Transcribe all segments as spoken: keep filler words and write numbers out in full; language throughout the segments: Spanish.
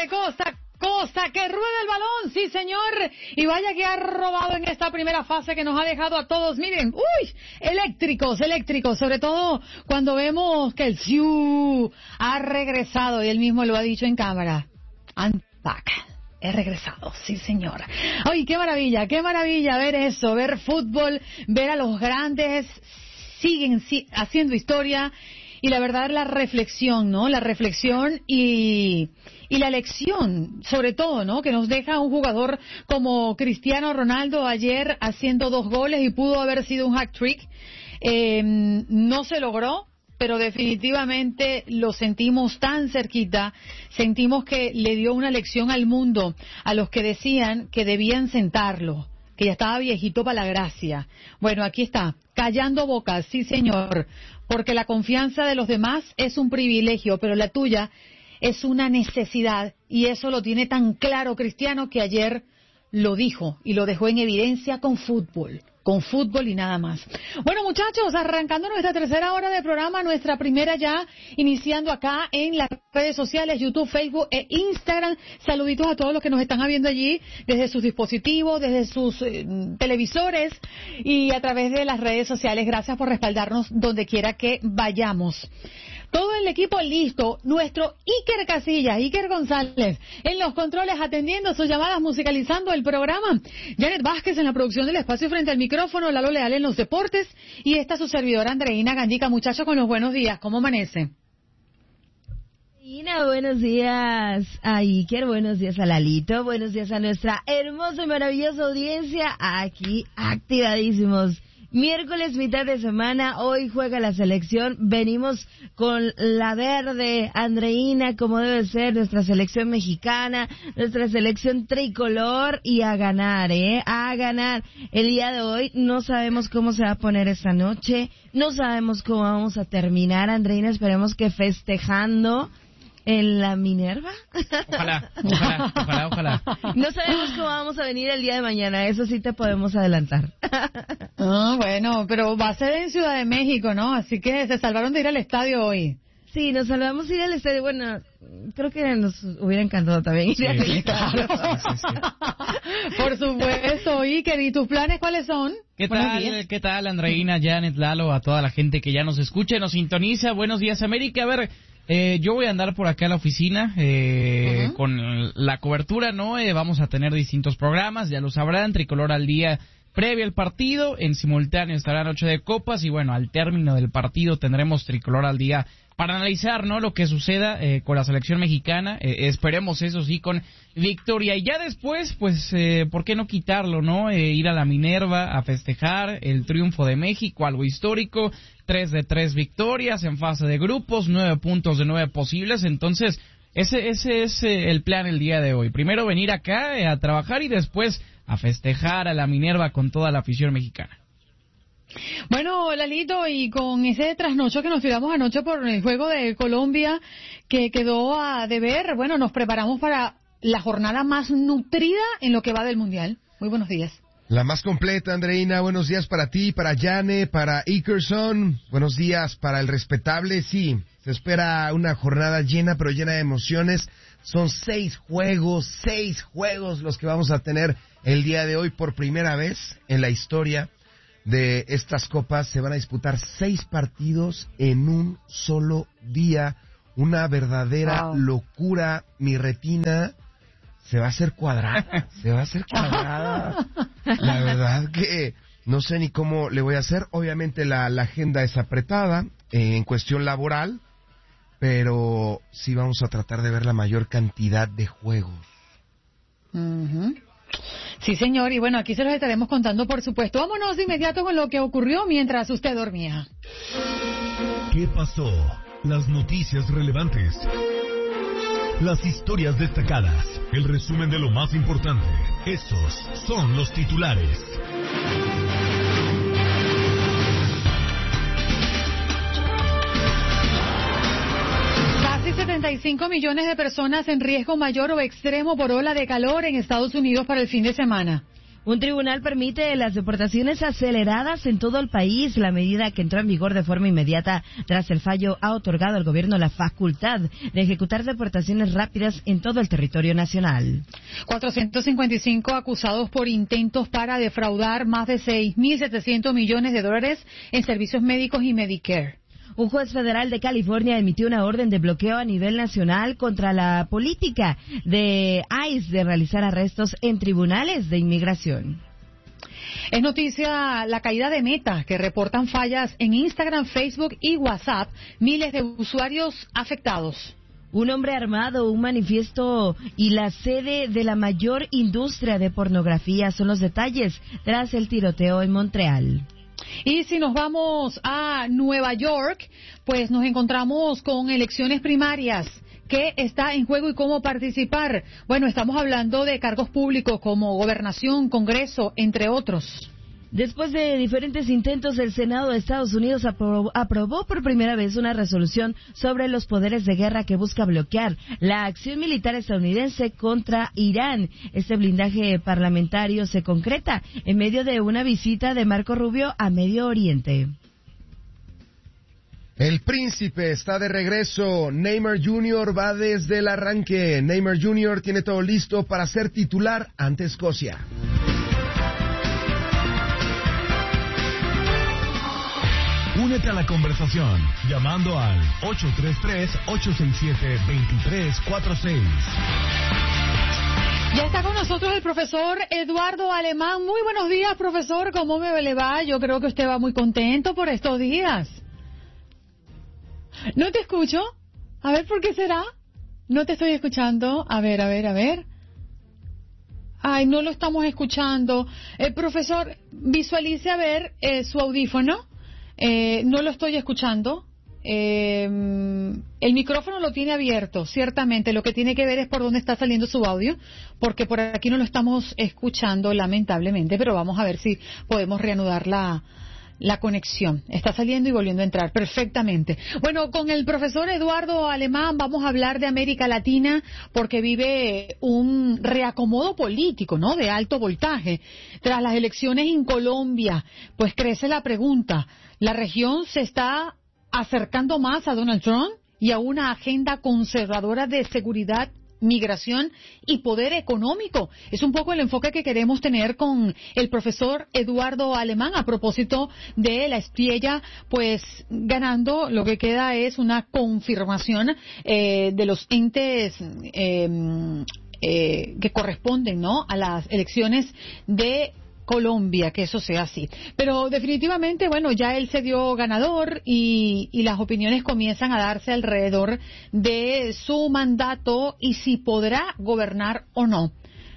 de costa a costa, que rueda el balón, sí señor, y vaya que ha robado en esta primera fase que nos ha dejado a todos, miren, uy, eléctricos, eléctricos, sobre todo cuando vemos que el Siu ha regresado, y él mismo lo ha dicho en cámara, I'm back. He regresado, sí señor. Ay, qué maravilla, qué maravilla ver eso, ver fútbol, ver a los grandes, siguen sí, haciendo historia, y la verdad la reflexión, ¿no? La reflexión y, y la lección, sobre todo, ¿no? Que nos deja un jugador como Cristiano Ronaldo ayer haciendo dos goles y pudo haber sido un hat-trick. Eh, no se logró, pero definitivamente lo sentimos tan cerquita, sentimos que le dio una lección al mundo, a los que decían que debían sentarlo, que ya estaba viejito para la gracia. Bueno, aquí está, callando bocas, sí señor, porque la confianza de los demás es un privilegio, pero la tuya es una necesidad, y eso lo tiene tan claro Cristiano que ayer lo dijo y lo dejó en evidencia con fútbol. Con fútbol y nada más. Bueno, muchachos, arrancando nuestra tercera hora de programa, nuestra primera ya, iniciando acá en las redes sociales, YouTube, Facebook e Instagram. Saluditos a todos los que nos están viendo allí, desde sus dispositivos, desde sus eh, televisores y a través de las redes sociales. Gracias por respaldarnos donde quiera que vayamos. Todo el equipo listo, nuestro Iker Casillas, Iker González, en los controles atendiendo sus llamadas, musicalizando el programa. Janet Vázquez en la producción del espacio frente al micrófono, Lalo Leal en los deportes, y esta su servidora Andreina Gandica. Muchachos, con los buenos días, ¿cómo amanece? Andreina, buenos días a Iker, buenos días a Lalito, buenos días a nuestra hermosa y maravillosa audiencia, aquí activadísimos. Miércoles, mitad de semana, hoy juega la selección, venimos con la verde, Andreina, como debe ser, nuestra selección mexicana, nuestra selección tricolor, y a ganar, ¿eh? A ganar. El día de hoy no sabemos cómo se va a poner esta noche, no sabemos cómo vamos a terminar, Andreina, esperemos que festejando en la Minerva. Ojalá, ojalá, ojalá, ojalá. No sabemos cómo vamos a venir el día de mañana, eso sí te podemos adelantar. Ah, bueno, pero va a ser en Ciudad de México, ¿no? Así que se salvaron de ir al estadio hoy. Sí, nos salvamos de ir al estadio. Bueno, creo que nos hubiera encantado también ir Sí, al sí, estadio. sí, sí, sí. Por supuesto, Iker, ¿y tus planes cuáles son? ¿Qué Buenos tal, días. qué tal, Andreina, Janet, Lalo, a toda la gente que ya nos escucha, nos sintoniza? Buenos días, América. A ver, eh, yo voy a andar por acá a la oficina eh, uh-huh. con la cobertura, ¿no? Eh, vamos a tener distintos programas, ya lo sabrán, Tricolor al día previo al partido, en simultáneo estará Noche de Copas, y bueno, al término del partido tendremos Tricolor al día para analizar, ¿no?, lo que suceda eh, con la selección mexicana. Eh, esperemos, eso sí, con victoria. Y ya después, pues, eh, ¿por qué no quitarlo, no? Eh, ir a la Minerva a festejar el triunfo de México, algo histórico. Tres de tres victorias en fase de grupos, nueve puntos de nueve posibles. Entonces, ese, ese es eh, el plan el día de hoy. Primero venir acá eh, a trabajar, y después a festejar a la Minerva con toda la afición mexicana. Bueno, Lalito, y con ese trasnocho que nos tiramos anoche por el juego de Colombia, que quedó a deber, bueno, nos preparamos para la jornada más nutrida en lo que va del Mundial. Muy buenos días. La más completa, Andreina. Buenos días para ti, para Jane, para Ikerson. Buenos días para el respetable. Sí, se espera una jornada llena, pero llena de emociones. Son seis juegos, seis juegos los que vamos a tener el día de hoy. Por primera vez en la historia de estas copas se van a disputar seis partidos en un solo día. Una verdadera wow. locura. Mi retina se va a hacer cuadrada, se va a hacer cuadrada. La verdad que no sé ni cómo le voy a hacer. Obviamente la, la agenda es apretada eh, en cuestión laboral, pero sí vamos a tratar de ver la mayor cantidad de juegos. Uh-huh. Sí, señor, y bueno, aquí se los estaremos contando, por supuesto. Vámonos de inmediato con lo que ocurrió mientras usted dormía. ¿Qué pasó? Las noticias relevantes, las historias destacadas, el resumen de lo más importante. Esos son los titulares. Casi setenta y cinco millones de personas en riesgo mayor o extremo por ola de calor en Estados Unidos para el fin de semana. Un tribunal permite las deportaciones aceleradas en todo el país. La medida, que entró en vigor de forma inmediata tras el fallo, ha otorgado al gobierno la facultad de ejecutar deportaciones rápidas en todo el territorio nacional. cuatrocientos cincuenta y cinco acusados por intentos para defraudar más de seis mil setecientos millones de dólares en servicios médicos y Medicare. Un juez federal de California emitió una orden de bloqueo a nivel nacional contra la política de I C E de realizar arrestos en tribunales de inmigración. Es noticia la caída de Meta, que reportan fallas en Instagram, Facebook y WhatsApp. Miles de usuarios afectados. Un hombre armado, un manifiesto y la sede de la mayor industria de pornografía son los detalles tras el tiroteo en Montreal. Y si nos vamos a Nueva York, pues nos encontramos con elecciones primarias. ¿Qué está en juego y cómo participar? Bueno, estamos hablando de cargos públicos como gobernación, Congreso, entre otros. Después de diferentes intentos, el Senado de Estados Unidos aprobó, aprobó por primera vez una resolución sobre los poderes de guerra que busca bloquear la acción militar estadounidense contra Irán. Este blindaje parlamentario se concreta en medio de una visita de Marco Rubio a Medio Oriente. El príncipe está de regreso. Neymar junior va desde el arranque. Neymar junior tiene todo listo para ser titular ante Escocia. Únete a la conversación llamando al ocho tres tres, ocho seis siete, dos tres cuatro seis. Ya está con nosotros el profesor Eduardo Alemán. Muy buenos días, profesor. ¿Cómo me le va? Yo creo que usted va muy contento por estos días. ¿No te escucho? A ver, ¿por qué será? No te estoy escuchando. A ver, a ver, a ver. Ay, no lo estamos escuchando. Eh, profesor, visualice a ver eh, su audífono. Eh, no lo estoy escuchando. Eh, el micrófono lo tiene abierto, ciertamente. Lo que tiene que ver es por dónde está saliendo su audio, porque por aquí no lo estamos escuchando, lamentablemente. Pero vamos a ver si podemos reanudar la, la conexión. Está saliendo y volviendo a entrar perfectamente. Bueno, con el profesor Eduardo Alemán vamos a hablar de América Latina, porque vive un reacomodo político, ¿no?, de alto voltaje. Tras las elecciones en Colombia, pues crece la pregunta: ¿la región se está acercando más a Donald Trump y a una agenda conservadora de seguridad, migración y poder económico? Es un poco el enfoque que queremos tener con el profesor Eduardo Alemán a propósito de la espiella, pues ganando. Lo que queda es una confirmación eh, de los entes eh, eh, que corresponden, ¿no?, a las elecciones de Colombia, que eso sea así. Pero definitivamente, bueno, ya él se dio ganador y, y las opiniones comienzan a darse alrededor de su mandato y si podrá gobernar o no.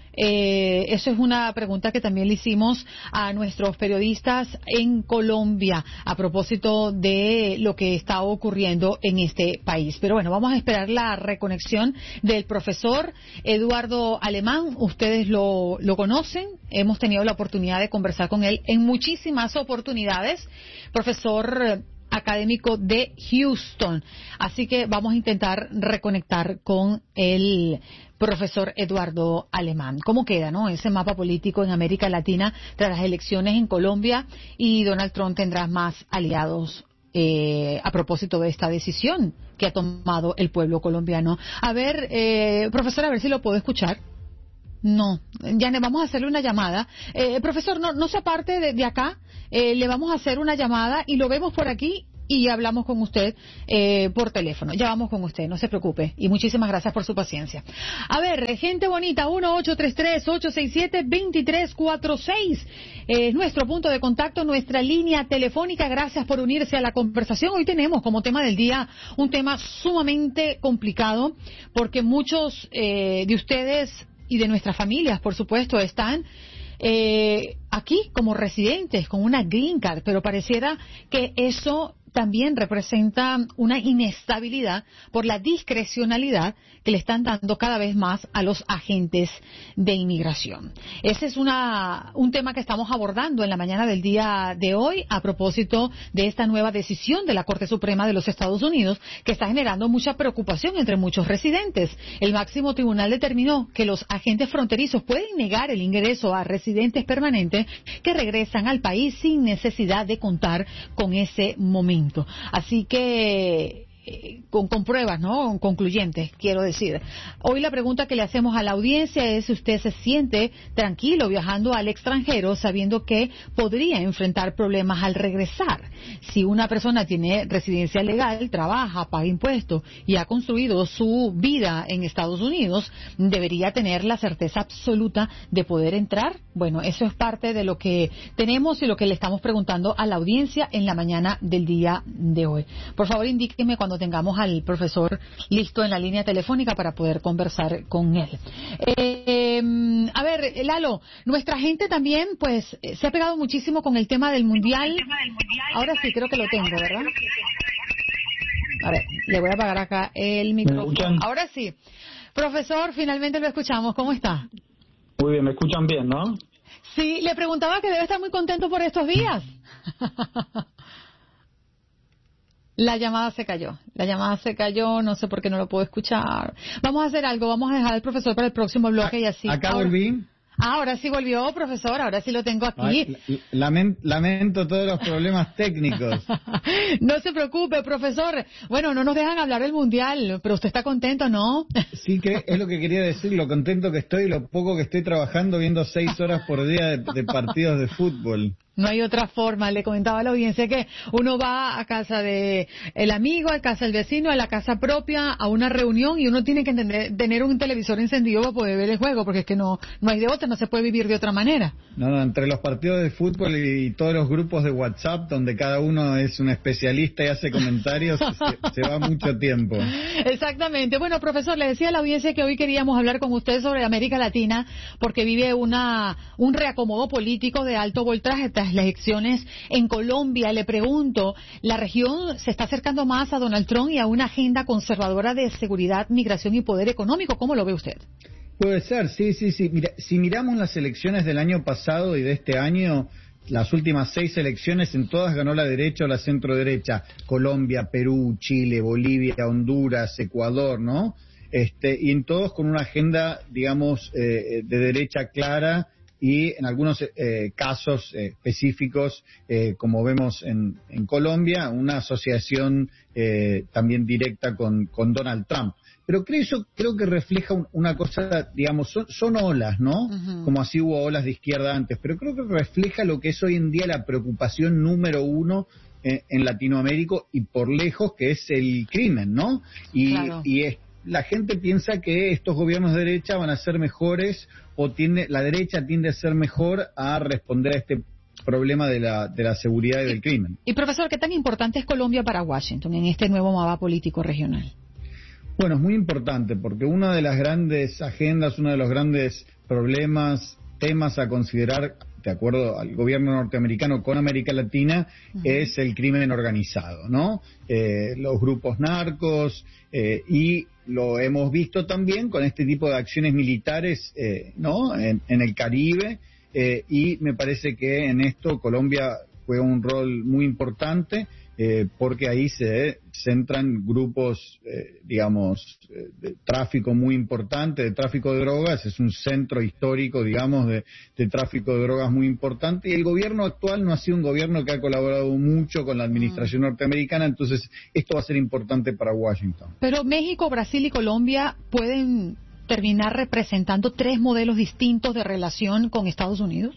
Eh, eso es una pregunta que también le hicimos a nuestros periodistas en Colombia a propósito de lo que está ocurriendo en este país. Pero bueno, vamos a esperar la reconexión del profesor Eduardo Alemán. Ustedes lo, lo conocen, hemos tenido la oportunidad de conversar con él en muchísimas oportunidades. Profesor académico de Houston. Así que vamos a intentar reconectar con el profesor Eduardo Alemán. ¿Cómo queda, no?, ese mapa político en América Latina tras las elecciones en Colombia? Y Donald Trump tendrá más aliados eh, a propósito de esta decisión que ha tomado el pueblo colombiano. A ver, eh, profesor, a ver si lo puedo escuchar. No, ya le vamos a hacerle una llamada. Eh, profesor, no, no se aparte de, de acá, eh, le vamos a hacer una llamada y lo vemos por aquí y hablamos con usted eh, por teléfono. Ya vamos con usted, no se preocupe. Y muchísimas gracias por su paciencia. A ver, gente bonita, uno ocho tres tres, ocho seis siete, dos tres cuatro seis. Es eh, nuestro punto de contacto, nuestra línea telefónica. Gracias por unirse a la conversación. Hoy tenemos como tema del día un tema sumamente complicado, porque muchos eh, de ustedes y de nuestras familias, por supuesto, están eh, aquí como residentes con una green card, pero pareciera que eso también representa una inestabilidad por la discrecionalidad que le están dando cada vez más a los agentes de inmigración. Ese es una, un tema que estamos abordando en la mañana del día de hoy a propósito de esta nueva decisión de la Corte Suprema de los Estados Unidos que está generando mucha preocupación entre muchos residentes. El máximo tribunal determinó que los agentes fronterizos pueden negar el ingreso a residentes permanentes que regresan al país sin necesidad de contar con ese momento. Así que Con, con pruebas, ¿no? Concluyentes, quiero decir. Hoy la pregunta que le hacemos a la audiencia es si usted se siente tranquilo viajando al extranjero sabiendo que podría enfrentar problemas al regresar. Si una persona tiene residencia legal, trabaja, paga impuestos y ha construido su vida en Estados Unidos, debería tener la certeza absoluta de poder entrar. Bueno, eso es parte de lo que tenemos y lo que le estamos preguntando a la audiencia en la mañana del día de hoy. Por favor, indíqueme cuando tengamos al profesor listo en la línea telefónica para poder conversar con él. Eh, a ver, Lalo, nuestra gente también, pues, se ha pegado muchísimo con el tema del mundial. Ahora sí, creo que lo tengo, ¿verdad? A ver, le voy a apagar acá el micrófono. Ahora sí. Profesor, finalmente lo escuchamos. ¿Cómo está? Muy bien, me escuchan bien, ¿no? Sí, le preguntaba que debe estar muy contento por estos días. La llamada se cayó, la llamada se cayó, no sé por qué no lo puedo escuchar. Vamos a hacer algo, vamos a dejar al profesor para el próximo bloque y así. Acá ahora, volví. Ahora sí volvió, profesor, ahora sí lo tengo aquí. Ay, lamento, lamento todos los problemas técnicos. No se preocupe, profesor. Bueno, no nos dejan hablar del mundial, pero usted está contento, ¿no? Sí, que es lo que quería decir, lo contento que estoy, lo poco que estoy trabajando viendo seis horas por día de, de partidos de fútbol. No hay otra forma. Le comentaba a la audiencia que uno va a casa de el amigo, a casa del vecino, a la casa propia, a una reunión y uno tiene que entender, tener un televisor encendido para poder ver el juego, porque es que no no hay de otra, no se puede vivir de otra manera. No, no, entre los partidos de fútbol y, y todos los grupos de WhatsApp, donde cada uno es un especialista y hace comentarios, se, se va mucho tiempo. Exactamente. Bueno, profesor, le decía a la audiencia que hoy queríamos hablar con usted sobre América Latina, porque vive una un reacomodo político de alto voltaje tras las elecciones en Colombia. Le pregunto, ¿la región se está acercando más a Donald Trump y a una agenda conservadora de seguridad, migración y poder económico? ¿Cómo lo ve usted? Puede ser, sí, sí, sí. Mira, si miramos las elecciones del año pasado y de este año, las últimas seis elecciones, en todas ganó la derecha o la centro-derecha. Colombia, Perú, Chile, Bolivia, Honduras, Ecuador, ¿no? Este, y en todos con una agenda, digamos, eh, de derecha clara, y en algunos eh, casos eh, específicos, eh, como vemos en, en Colombia, una asociación eh, también directa con, con Donald Trump. Pero creo, eso creo que refleja un, una cosa, digamos, son, son olas, ¿no? Uh-huh. Como así hubo olas de izquierda antes, pero creo que refleja lo que es hoy en día la preocupación número uno eh, en Latinoamérica y por lejos, que es el crimen, ¿no? Y, claro. y es, la gente piensa que estos gobiernos de derecha van a ser mejores o tiende, la derecha tiende a ser mejor a responder a este problema de la, de la seguridad y del crimen. Y profesor, ¿qué tan importante es Colombia para Washington en este nuevo mapa político regional? Bueno, es muy importante porque una de las grandes agendas, uno de los grandes problemas, temas a considerar, de acuerdo al gobierno norteamericano con América Latina, uh-huh. es el crimen organizado, ¿no? Eh, los grupos narcos eh, y lo hemos visto también con este tipo de acciones militares, eh, ¿no? En, en el Caribe, eh, y me parece que en esto Colombia juega un rol muy importante, eh, porque ahí se centran grupos, eh, digamos, eh, de tráfico muy importante, de tráfico de drogas, es un centro histórico, digamos, de, de tráfico de drogas muy importante, y el gobierno actual no ha sido un gobierno que ha colaborado mucho con la administración norteamericana, entonces esto va a ser importante para Washington. Pero México, Brasil y Colombia pueden terminar representando tres modelos distintos de relación con Estados Unidos.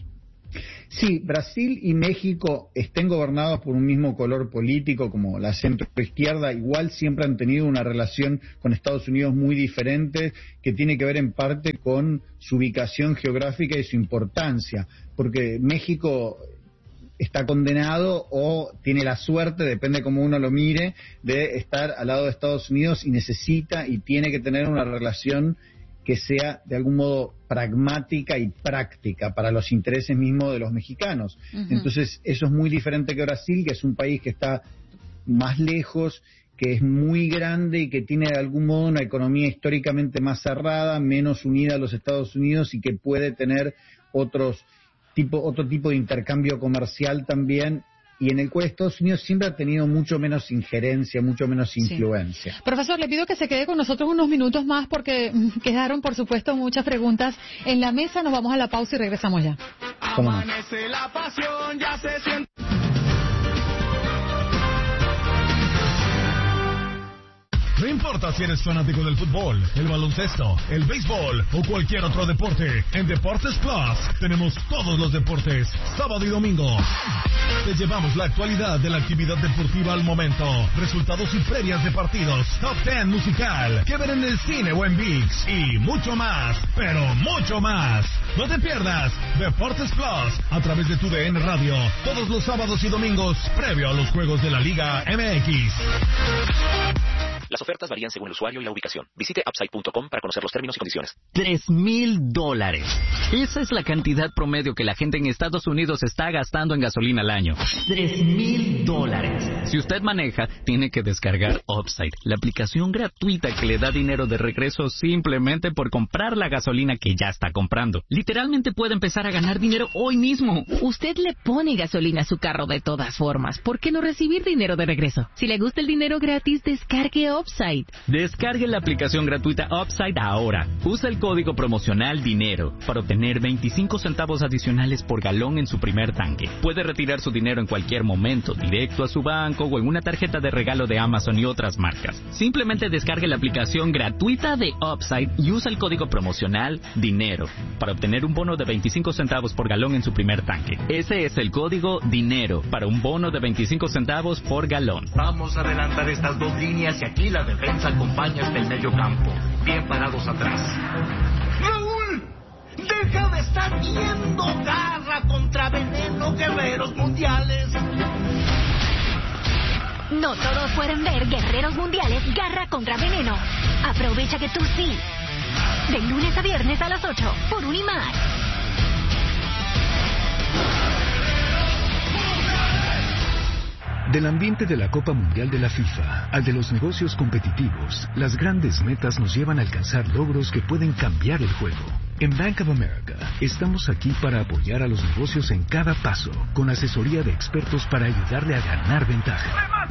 Sí, Brasil y México estén gobernados por un mismo color político como la centroizquierda, igual siempre han tenido una relación con Estados Unidos muy diferente, que tiene que ver en parte con su ubicación geográfica y su importancia, porque México está condenado o tiene la suerte, depende cómo uno lo mire, de estar al lado de Estados Unidos y necesita y tiene que tener una relación que sea de algún modo pragmática y práctica para los intereses mismos de los mexicanos. Uh-huh. Entonces, eso es muy diferente que Brasil, que es un país que está más lejos, que es muy grande y que tiene de algún modo una economía históricamente más cerrada, menos unida a los Estados Unidos y que puede tener otros tipo, otro tipo de intercambio comercial también, y en el cual Estados Unidos siempre ha tenido mucho menos injerencia, mucho menos influencia. Sí. Profesor, le pido que se quede con nosotros unos minutos más porque quedaron, por supuesto, muchas preguntas en la mesa. Nos vamos a la pausa y regresamos ya. Amanece la pasión, ya se siente. No importa si eres fanático del fútbol, el baloncesto, el béisbol o cualquier otro deporte, en Deportes Plus tenemos todos los deportes, sábado y domingo. Te llevamos la actualidad de la actividad deportiva al momento, resultados y previas de partidos, top ten musical, que ver en el cine o en ViX y mucho más, pero mucho más. No te pierdas Deportes Plus a través de tu D N Radio, todos los sábados y domingos, previo a los juegos de la Liga M X. Las ofertas varían según el usuario y la ubicación. Visite upside punto com para conocer los términos y condiciones. Tres mil dólares. Esa es la cantidad promedio que la gente en Estados Unidos está gastando en gasolina al año. Tres mil dólares. Si usted maneja, tiene que descargar Upside, la aplicación gratuita que le da dinero de regreso simplemente por comprar la gasolina que ya está comprando. Literalmente puede empezar a ganar dinero hoy mismo. Usted le pone gasolina a su carro de todas formas. ¿Por qué no recibir dinero de regreso? Si le gusta el dinero gratis, descargue Upside. Descargue la aplicación gratuita Upside ahora. Usa el código promocional DINERO para obtener veinticinco centavos adicionales por galón en su primer tanque. Puede retirar su dinero en cualquier momento, directo a su banco o en una tarjeta de regalo de Amazon y otras marcas. Simplemente descargue la aplicación gratuita de Upside y usa el código promocional DINERO para obtener un bono de veinticinco centavos por galón en su primer tanque. Ese es el código DINERO para un bono de veinticinco centavos por galón. Vamos a adelantar estas dos líneas y aquí la defensa acompaña hasta el medio campo, bien parados atrás. ¡Raúl! ¡Deja de estar viendo! ¡Garra contra veneno, guerreros mundiales! No todos pueden ver Guerreros Mundiales Garra contra Veneno. Aprovecha que tú sí. De lunes a viernes a las ocho, por Unimar. Del ambiente de la Copa Mundial de la FIFA al de los negocios competitivos, las grandes metas nos llevan a alcanzar logros que pueden cambiar el juego. En Bank of America estamos aquí para apoyar a los negocios en cada paso, con asesoría de expertos para ayudarle a ganar ventaja.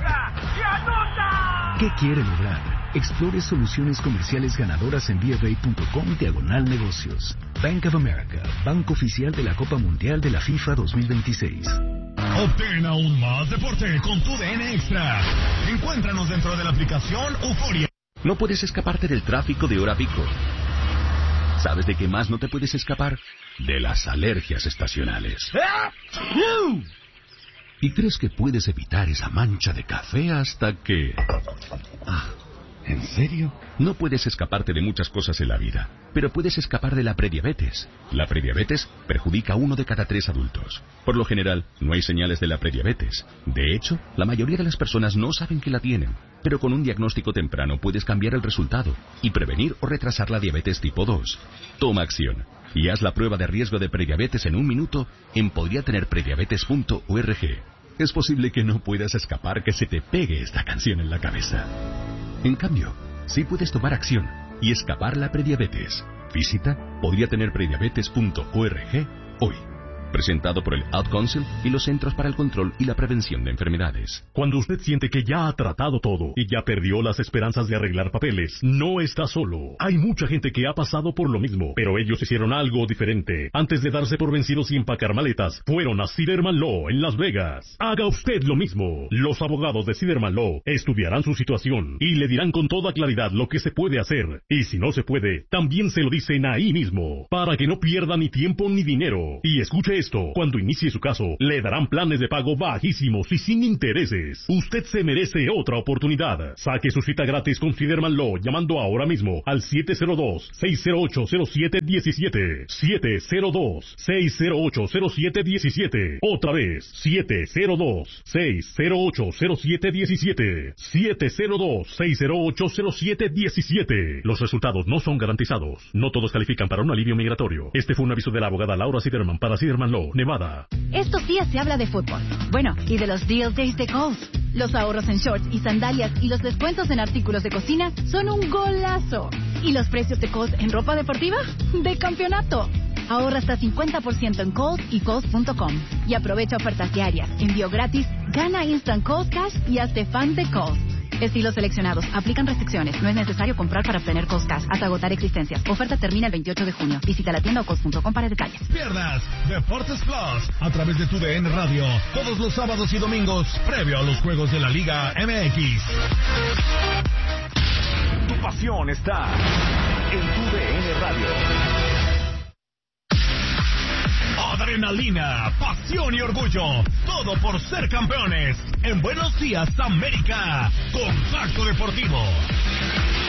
¿Qué quiere lograr? Explore soluciones comerciales ganadoras en bfa.com diagonal negocios. Bank of America, banco oficial de la Copa Mundial de la FIFA dos mil veintiséis. Obtén aún más deporte con tu D N Extra. Encuéntranos dentro de la aplicación Euforia. No puedes escaparte del tráfico de hora pico. ¿Sabes de qué más no te puedes escapar? De las alergias estacionales. Y crees que puedes evitar esa mancha de café hasta que... Ah, ¿en serio? No puedes escaparte de muchas cosas en la vida, pero puedes escapar de la prediabetes. La prediabetes perjudica a uno de cada tres adultos. Por lo general, no hay señales de la prediabetes. De hecho, la mayoría de las personas no saben que la tienen. Pero con un diagnóstico temprano puedes cambiar el resultado y prevenir o retrasar la diabetes tipo dos. Toma acción y haz la prueba de riesgo de prediabetes en un minuto en podría tener prediabetes punto org. Es posible que no puedas escapar que se te pegue esta canción en la cabeza. En cambio, sí puedes tomar acción y escapar la prediabetes. Visita podría tener prediabetes punto org hoy. Presentado por el Ad Council y los Centros para el Control y la Prevención de Enfermedades. Cuando usted siente que ya ha tratado todo y ya perdió las esperanzas de arreglar papeles, no está solo. Hay mucha gente que ha pasado por lo mismo, pero ellos hicieron algo diferente. Antes de darse por vencidos y empacar maletas, fueron a Siderman Law en Las Vegas. Haga usted lo mismo. Los abogados de Siderman Law estudiarán su situación y le dirán con toda claridad lo que se puede hacer. Y si no se puede, también se lo dicen ahí mismo, para que no pierda ni tiempo ni dinero. Y escuche esto, cuando inicie su caso, le darán planes de pago bajísimos y sin intereses. Usted se merece otra oportunidad. Saque su cita gratis con Siderman Law llamando ahora mismo al siete cero dos, seis cero ocho, cero siete uno siete. siete cero dos, seis cero ocho, cero siete uno siete. Otra vez, siete cero dos, seis cero ocho, cero siete uno siete. siete cero dos, seis cero ocho, cero siete uno siete. Los resultados no son garantizados. No todos califican para un alivio migratorio. Este fue un aviso de la abogada Laura Siderman para Siderman Escúchalo, Nevada. Estos días se habla de fútbol. Bueno, y de los Deal Days de Kohl's. Los ahorros en shorts y sandalias y los descuentos en artículos de cocina son un golazo. ¿Y los precios de Kohl's en ropa deportiva? ¡De campeonato! Ahorra hasta cincuenta por ciento en Kohl's y Kohl's punto com. Y aprovecha ofertas diarias, envío gratis, gana Instant Kohl's Cash y hazte fan de Kohl's. Estilos seleccionados. Aplican restricciones. No es necesario comprar para obtener Kohl's Cash hasta agotar existencias. Oferta termina el veintiocho de junio. Visita la tienda o Kohl's punto com para detalles. Pierdas Deportes Plus a través de tu D N Radio todos los sábados y domingos previo a los juegos de la Liga M X. Tu pasión está en tu D N Radio. Adrenalina, pasión y orgullo, todo por ser campeones. En Buenos Días, América, Contacto Deportivo.